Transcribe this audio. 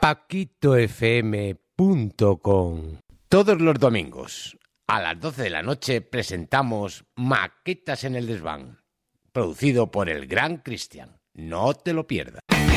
paquitofm.com. Todos los domingos a las 12 de la noche presentamos Maquetas en el Desván, producido por el gran Cristian. No te lo pierdas.